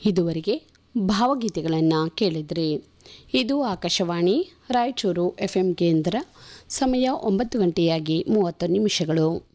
ಇದುವರೆಗೆ ಭಾವಗೀತೆಗಳನ್ನು ಕೇಳಿದ್ರಿ. ಇದು ಆಕಾಶವಾಣಿ ರಾಯಚೂರು FM ಕೇಂದ್ರ. ಸಮಯ 9 ಗಂಟೆಯಾಗಿ 30 ನಿಮಿಷಗಳು.